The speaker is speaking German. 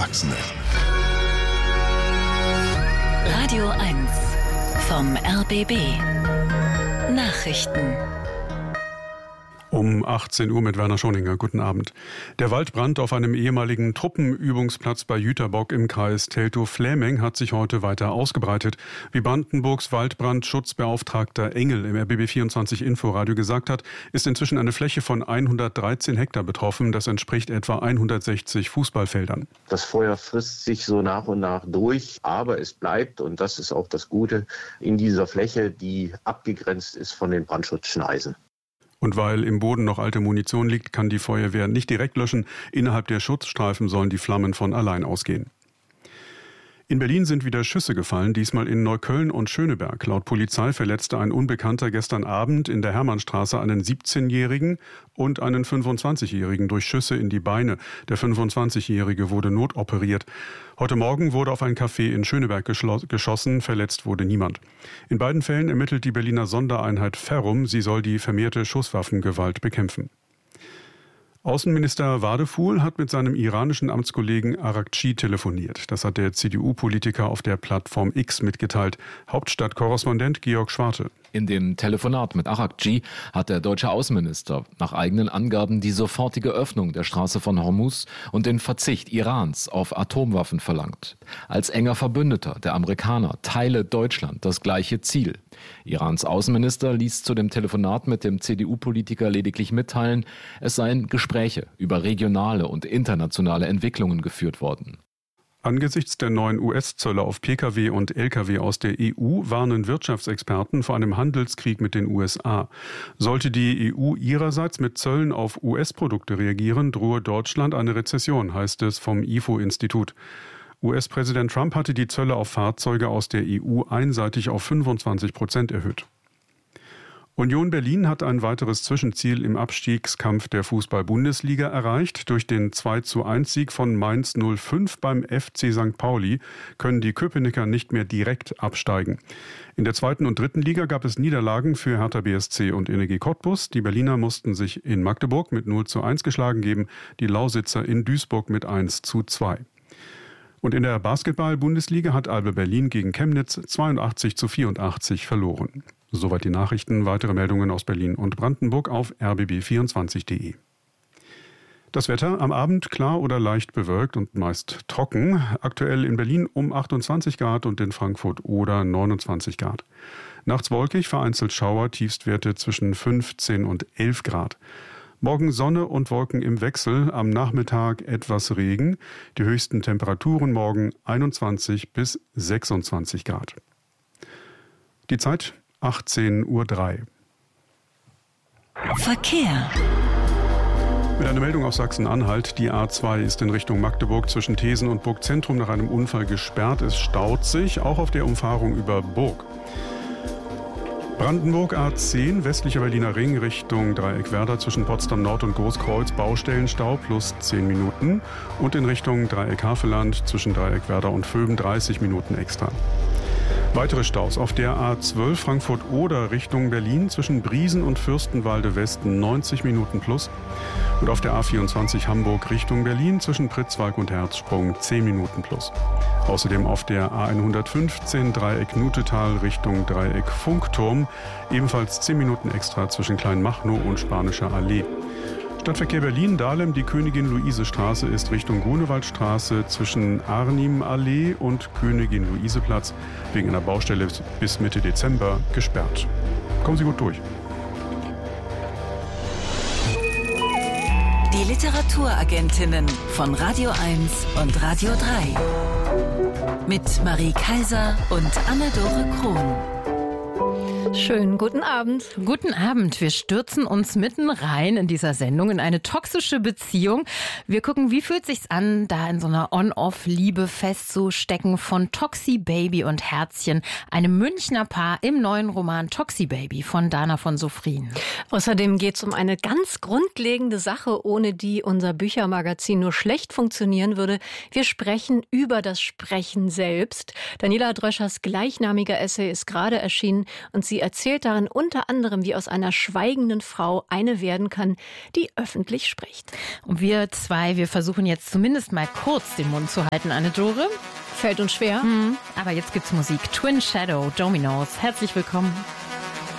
Erwachsene. Radio 1 vom RBB. Nachrichten. Um 18 Uhr mit Werner Schoninger. Guten Abend. Der Waldbrand auf einem ehemaligen Truppenübungsplatz bei Jüterbock im Kreis Teltow-Fläming hat sich heute weiter ausgebreitet. Wie Brandenburgs Waldbrandschutzbeauftragter Engel im RBB24 Inforadio gesagt hat, ist inzwischen eine Fläche von 113 Hektar betroffen. Das entspricht etwa 160 Fußballfeldern. Das Feuer frisst sich so nach und nach durch, aber es bleibt, und das ist auch das Gute, in dieser Fläche, die abgegrenzt ist von den Brandschutzschneisen. Und weil im Boden noch alte Munition liegt, kann die Feuerwehr nicht direkt löschen. Innerhalb der Schutzstreifen sollen die Flammen von allein ausgehen. In Berlin sind wieder Schüsse gefallen, diesmal in Neukölln und Schöneberg. Laut Polizei verletzte ein Unbekannter gestern Abend in der Hermannstraße einen 17-Jährigen und einen 25-Jährigen durch Schüsse in die Beine. Der 25-Jährige wurde notoperiert. Heute Morgen wurde auf ein Café in Schöneberg geschossen, verletzt wurde niemand. In beiden Fällen ermittelt die Berliner Sondereinheit Ferrum. Sie soll die vermehrte Schusswaffengewalt bekämpfen. Außenminister Wadefuhl hat mit seinem iranischen Amtskollegen Araghchi telefoniert. Das hat der CDU-Politiker auf der Plattform X mitgeteilt. Hauptstadtkorrespondent Georg Schwarte. In dem Telefonat mit Araghchi hat der deutsche Außenminister nach eigenen Angaben die sofortige Öffnung der Straße von Hormuz und den Verzicht Irans auf Atomwaffen verlangt. Als enger Verbündeter der Amerikaner teile Deutschland das gleiche Ziel. Irans Außenminister ließ zu dem Telefonat mit dem CDU-Politiker lediglich mitteilen, es seien Gespräche über regionale und internationale Entwicklungen geführt worden. Angesichts der neuen US-Zölle auf Pkw und Lkw aus der EU warnen Wirtschaftsexperten vor einem Handelskrieg mit den USA. Sollte die EU ihrerseits mit Zöllen auf US-Produkte reagieren, drohe Deutschland eine Rezession, heißt es vom IFO-Institut. US-Präsident Trump hatte die Zölle auf Fahrzeuge aus der EU einseitig auf 25% erhöht. Union Berlin hat ein weiteres Zwischenziel im Abstiegskampf der Fußball-Bundesliga erreicht. Durch den 2:1-Sieg von Mainz 05 beim FC St. Pauli können die Köpenicker nicht mehr direkt absteigen. In der 2. und 3. Liga gab es Niederlagen für Hertha BSC und Energie Cottbus. Die Berliner mussten sich in Magdeburg mit 0:1 geschlagen geben, die Lausitzer in Duisburg mit 1:2. Und in der Basketball-Bundesliga hat Alba Berlin gegen Chemnitz 82:84 verloren. Soweit die Nachrichten. Weitere Meldungen aus Berlin und Brandenburg auf rbb24.de. Das Wetter am Abend klar oder leicht bewölkt und meist trocken. Aktuell in Berlin um 28 Grad und in Frankfurt oder 29 Grad. Nachts wolkig, vereinzelt Schauer, Tiefstwerte zwischen 15 und 11 Grad. Morgen Sonne und Wolken im Wechsel, am Nachmittag etwas Regen. Die höchsten Temperaturen morgen 21 bis 26 Grad. Die Zeit 18:03 Uhr. Verkehr. Mit einer Meldung aus Sachsen-Anhalt. Die A2 ist in Richtung Magdeburg zwischen Thesen und Burgzentrum nach einem Unfall gesperrt. Es staut sich, auch auf der Umfahrung über Burg. Brandenburg A10, westlicher Berliner Ring Richtung Dreieck-Werder zwischen Potsdam Nord und Großkreuz, Baustellenstau plus 10 Minuten. Und in Richtung Dreieck-Havelland zwischen Dreieck-Werder und Vöben 30 Minuten extra. Weitere Staus auf der A12 Frankfurt-Oder Richtung Berlin zwischen Briesen und Fürstenwalde Westen 90 Minuten plus. Und auf der A24 Hamburg Richtung Berlin zwischen Pritzwalk und Herzsprung 10 Minuten plus. Außerdem auf der A115 Dreieck Nutetal Richtung Dreieck Funkturm ebenfalls 10 Minuten extra zwischen Kleinmachnow und Spanischer Allee. Stadtverkehr Berlin-Dahlem, die Königin-Luise-Straße ist Richtung Grunewaldstraße zwischen Arnim-Allee und Königin-Luise-Platz wegen einer Baustelle bis Mitte Dezember gesperrt. Kommen Sie gut durch. Die Literaturagentinnen von Radio 1 und Radio 3. Mit Marie Kaiser und Anne-Dore Krohn. Schönen guten Abend. Guten Abend. Wir stürzen uns mitten rein in dieser Sendung in eine toxische Beziehung. Wir gucken, wie fühlt sich's an, da in so einer On-Off-Liebe festzustecken von Toxi Baby und Herzchen, einem Münchner Paar im neuen Roman Toxi Baby von Dana von Sofrin. Außerdem geht's um eine ganz grundlegende Sache, ohne die unser Büchermagazin nur schlecht funktionieren würde. Wir sprechen über das Sprechen selbst. Daniela Dröschers gleichnamiger Essay ist gerade erschienen und sie Sie erzählt darin unter anderem, wie aus einer schweigenden Frau eine werden kann, die öffentlich spricht. Und wir versuchen jetzt zumindest mal kurz den Mund zu halten, Anne-Dore. Fällt uns schwer. Aber jetzt gibt's Musik. Twin Shadow, Dominos. Herzlich willkommen.